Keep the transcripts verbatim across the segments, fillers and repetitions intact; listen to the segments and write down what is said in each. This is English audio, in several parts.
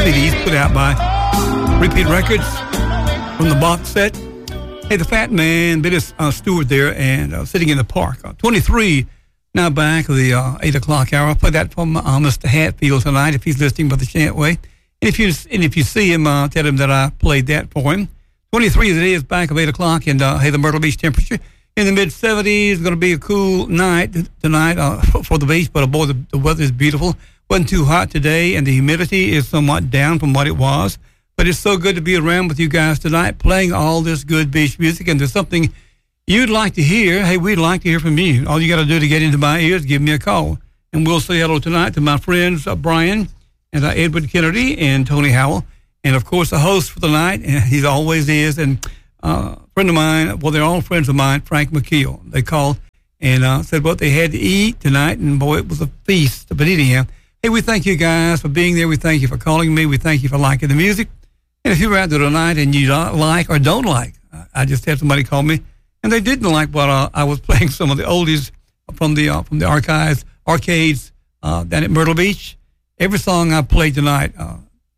Comedies, put out by Repeat Records from the box set. Hey, the Fat Man, Billy uh, Stewart there, and uh, Sitting in the Park. Uh, twenty-three, now back of the uh, eight o'clock hour. I'll play that from uh, Mister Hatfield tonight if he's listening by the Chantway. And if you and if you see him, uh, tell him that I played that for him. twenty-three as it is, back of eight o'clock, and uh, hey, the Myrtle Beach temperature in the mid seventies. Going to be a cool night tonight uh, for the beach, but uh, boy, the, the weather is beautiful. Wasn't too hot today, and the humidity is somewhat down from what it was. But it's so good to be around with you guys tonight, playing all this good beach music. And there's something you'd like to hear. Hey, we'd like to hear from you. All you got to do to get into my ears, give me a call. And we'll say hello tonight to my friends, uh, Brian and uh, Edward Kennedy and Tony Howell. And, of course, the host for the night, and he always is, and uh, a friend of mine, well, they're all friends of mine, Frank McKeel. They called and uh, said what they had to eat tonight, and, boy, it was a feast. But anyhow, hey, we thank you guys for being there. We thank you for calling me. We thank you for liking the music. And if you're out there tonight and you don't like or don't like, I just had somebody call me, and they didn't like what uh, I was playing some of the oldies from the uh, from the archives, arcades uh, down at Myrtle Beach. Every song I played tonight, uh,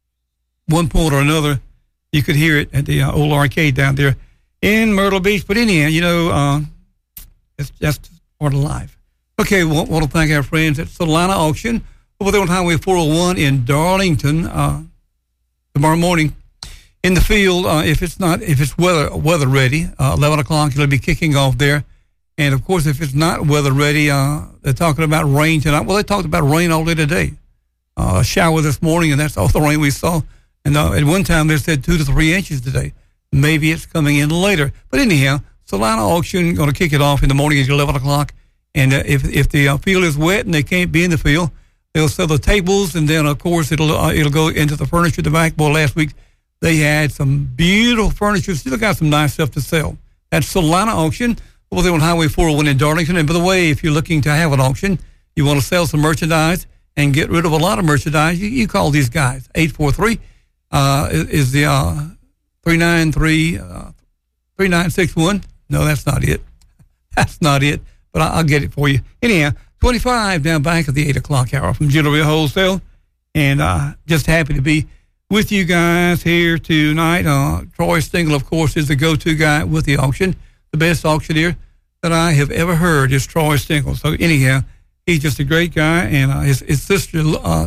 one point or another, you could hear it at the uh, old arcade down there in Myrtle Beach. But anyhow, you know, uh, it's just part of life. Okay, we want, want to thank our friends at Solana Auction over there on Highway four oh one in Darlington. Uh, tomorrow morning in the field, uh, if it's not, if it's weather weather ready, uh, eleven o'clock, it'll be kicking off there. And of course, if it's not weather ready, uh, they're talking about rain tonight. Well, they talked about rain all day today. Uh, a shower this morning, and that's all the rain we saw. And uh, at one time, they said two to three inches today. Maybe it's coming in later. But anyhow, Solana Auction going to kick it off in the morning at eleven o'clock. And uh, if if the uh, field is wet and they can't be in the field, they'll sell the tables, and then of course it'll uh, it'll go into the furniture at the back. Well, last week they had some beautiful furniture. Still got some nice stuff to sell. That's Solana Auction over there on Highway four oh one in Darlington. And by the way, if you're looking to have an auction, you want to sell some merchandise and get rid of a lot of merchandise, you, you call these guys. eight four three uh, is the uh, three nine three, three nine six one. No, that's not it. That's not it. But I, I'll get it for you. Anyhow, twenty-five down back at the eight o'clock hour from Jewelry Wholesale. And uh, just happy to be with you guys here tonight. Uh, Troy Stingle, of course, is the go-to guy with the auction. The best auctioneer that I have ever heard is Troy Stingle. So anyhow, he's just a great guy. And uh, his, his sister uh,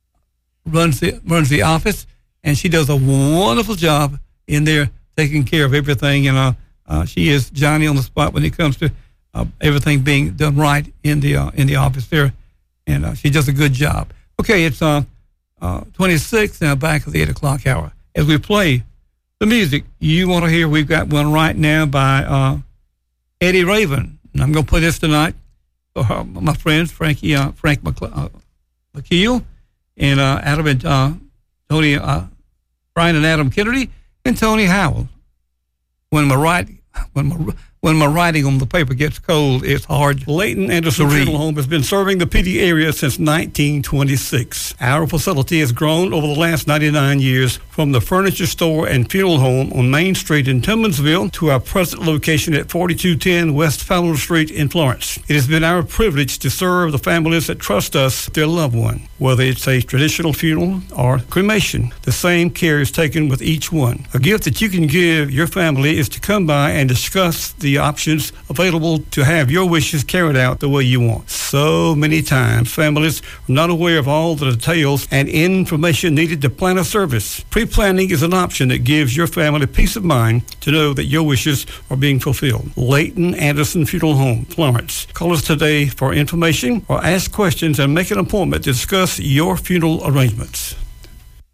runs the runs the office, and she does a wonderful job in there taking care of everything. And uh, uh, she is Johnny on the spot when it comes to Uh, everything being done right in the uh, in the office there, and uh, she does a good job. Okay, it's uh, uh, twenty-six now, back at the eight o'clock hour. As we play the music you want to hear, we've got one right now by uh, Eddie Raven, and I'm going to play this tonight for uh, my friends Frankie, uh, Frank McCle- uh, McKeel, and uh, Adam and uh, Tony, uh, Brian and Adam Kennedy, and Tony Howell. When my right, when my When my writing on the paper gets cold, it's hard. Leighton Anderson Funeral Home has been serving the P D area since nineteen twenty-six. Our facility has grown over the last ninety-nine years, from the furniture store and funeral home on Main Street in Timmonsville to our present location at forty-two ten West Fowler Street in Florence. It has been our privilege to serve the families that trust us with their loved one. Whether it's a traditional funeral or cremation, the same care is taken with each one. A gift that you can give your family is to come by and discuss the options available to have your wishes carried out the way you want. So many times, families are not aware of all the details and information needed to plan a service. Pre-planning is an option that gives your family peace of mind to know that your wishes are being fulfilled. Leighton Anderson Funeral Home, Florence. Call us today for information or ask questions and make an appointment to discuss your funeral arrangements.